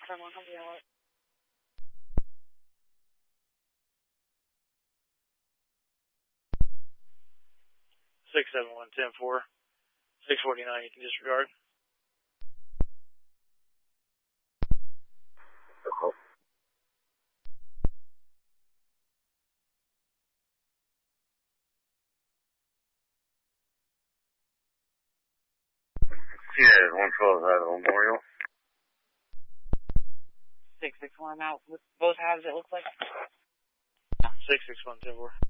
Someone help me out. 671-10-4. 649, you can disregard. Yeah, 112 out of Memorial. 661 out with both halves, it looks like. 661-10-4.